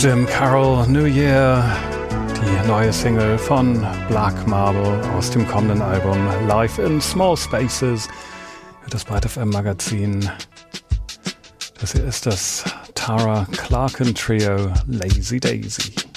Jim Carroll, New Year, die neue Single von Black Marble aus dem kommenden Album Live in Small Spaces für das Byte FM Magazin. Das hier ist das Tara Clarken Trio Lazy Daisy.